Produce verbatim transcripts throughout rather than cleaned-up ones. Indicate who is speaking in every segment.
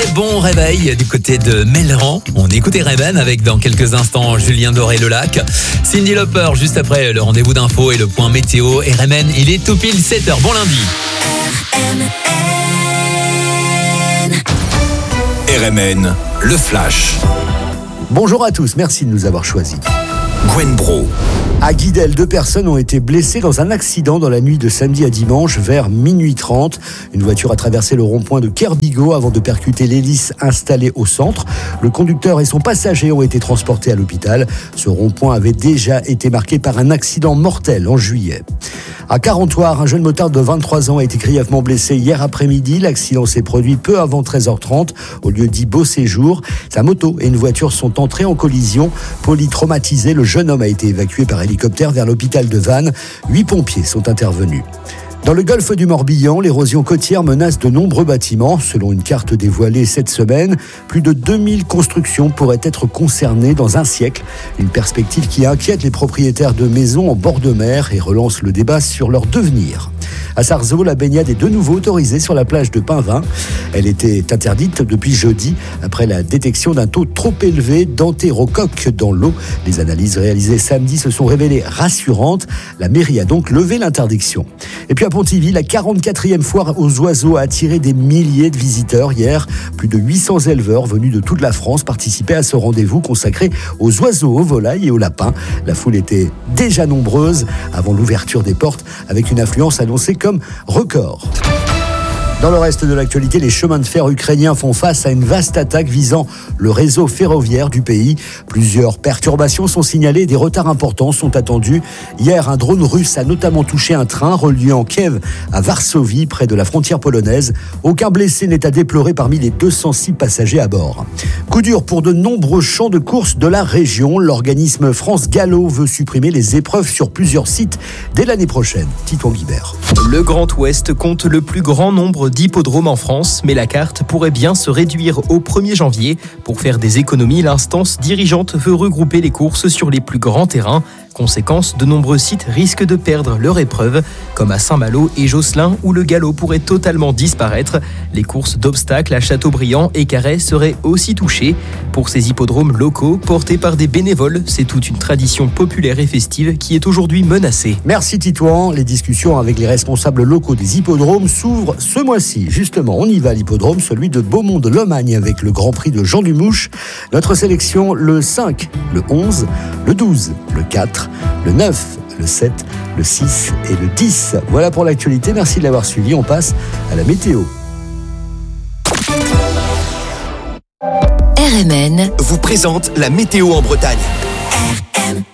Speaker 1: Très bon réveil du côté de Melleran. On écoute R M N avec dans quelques instants Julien Doré-le-Lac. Cindy Lauper juste après le rendez-vous d'info et le point météo. R M N, il est tout pile sept heures. Bon lundi.
Speaker 2: R M N.
Speaker 3: R M N, le flash.
Speaker 4: Bonjour à tous, merci de nous avoir choisis.
Speaker 3: Gwen Bro.
Speaker 4: À Guidel, deux personnes ont été blessées dans un accident dans la nuit de samedi à dimanche vers minuit trente. Une voiture a traversé le rond-point de Kerbigo avant de percuter l'hélice installée au centre. Le conducteur et son passager ont été transportés à l'hôpital. Ce rond-point avait déjà été marqué par un accident mortel en juillet. À Carentoire, un jeune motard de vingt-trois ans a été grièvement blessé hier après-midi. L'accident s'est produit peu avant treize heures trente au lieu dit Beau Séjour. Sa moto et une voiture sont entrées en collision. Polytraumatisé, le jeune homme a été évacué par hélicoptère vers l'hôpital de Vannes. Huit pompiers sont intervenus. Dans le golfe du Morbihan, l'érosion côtière menace de nombreux bâtiments. Selon une carte dévoilée cette semaine, plus de deux mille constructions pourraient être concernées dans un siècle. Une perspective qui inquiète les propriétaires de maisons en bord de mer et relance le débat sur leur devenir. À Sarzeau, la baignade est de nouveau autorisée sur la plage de Pinvin. Elle était interdite depuis jeudi après la détection d'un taux trop élevé d'entérocoques dans l'eau. Les analyses réalisées samedi se sont révélées rassurantes. La mairie a donc levé l'interdiction. Et puis à Pontivy, la quarante-quatrième foire aux oiseaux a attiré des milliers de visiteurs hier. Plus de huit cents éleveurs venus de toute la France participaient à ce rendez-vous consacré aux oiseaux, aux volailles et aux lapins. La foule était déjà nombreuse avant l'ouverture des portes avec une affluence annoncée comme record. Dans le reste de l'actualité, les chemins de fer ukrainiens font face à une vaste attaque visant le réseau ferroviaire du pays. Plusieurs perturbations sont signalées et des retards importants sont attendus. Hier, un drone russe a notamment touché un train reliant Kiev à Varsovie, près de la frontière polonaise. Aucun blessé n'est à déplorer parmi les deux cent six passagers à bord. Coup dur pour de nombreux champs de course de la région. L'organisme France Gallo veut supprimer les épreuves sur plusieurs sites dès l'année prochaine. Titouan Guibert.
Speaker 5: Le Grand Ouest compte le plus grand nombre d'hippodromes en France, mais la carte pourrait bien se réduire au premier janvier. Pour faire des économies, l'instance dirigeante veut regrouper les courses sur les plus grands terrains. Conséquence, de nombreux sites risquent de perdre leur épreuve, comme à Saint-Malo et Josselin, où le galop pourrait totalement disparaître. Les courses d'obstacles à Châteaubriand et Carhaix seraient aussi touchées. Pour ces hippodromes locaux, portés par des bénévoles, c'est toute une tradition populaire et festive qui est aujourd'hui menacée.
Speaker 4: Merci Titouan. Les discussions avec les responsables locaux des hippodromes s'ouvrent ce mois-ci. Justement, on y va à l'hippodrome, celui de Beaumont-de-Lomagne avec le Grand Prix de Jean Dumouche. Notre sélection, le cinq, le onze, le douze, le quatre, le neuf, le sept, le six et le dix. Voilà pour l'actualité, merci de l'avoir suivi. On passe à la météo.
Speaker 2: R M N
Speaker 3: vous présente la météo en Bretagne.
Speaker 2: R M N.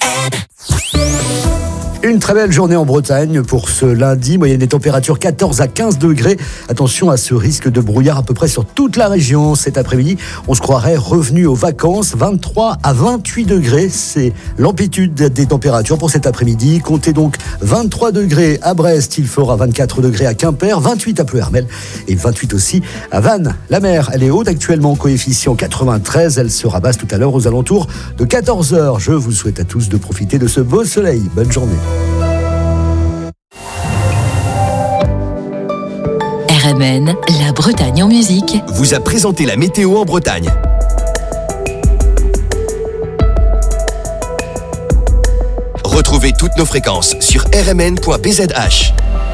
Speaker 4: Une très belle journée en Bretagne pour ce lundi. Moyenne des températures quatorze à quinze degrés. Attention à ce risque de brouillard à peu près sur toute la région. Cet après-midi, on se croirait revenu aux vacances. vingt-trois à vingt-huit degrés, c'est l'amplitude des températures pour cet après-midi. Comptez donc vingt-trois degrés à Brest. Il fera vingt-quatre degrés à Quimper, vingt-huit à Pleuhermel et vingt-huit aussi à Vannes. La mer, elle est haute actuellement, coefficient quatre-vingt-treize. Elle sera basse tout à l'heure aux alentours de quatorze heures. Je vous souhaite à tous de profiter de ce beau soleil. Bonne journée.
Speaker 2: R M N, la Bretagne en musique,
Speaker 3: Vous a présenté la météo en Bretagne. Retrouvez toutes nos fréquences sur r m n point b z h.